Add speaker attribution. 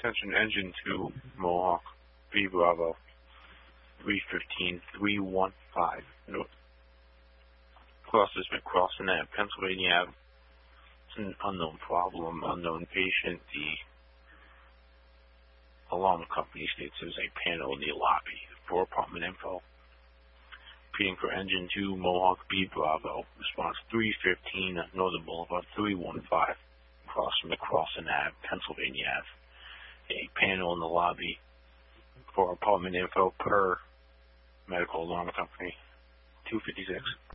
Speaker 1: Attention engine 2, Mohawk, B Bravo, 315, 315, North. Cross has been crossing at Pennsylvania Ave. It's an unknown problem, unknown patient. The alarm company states there's a panel in the lobby for apartment info. Repeating for engine 2, Mohawk, B Bravo, response 315, Northern Boulevard, 315, across from the Crossing Ave, Pennsylvania Ave. A panel in the lobby for apartment info per medical alarm company, 256.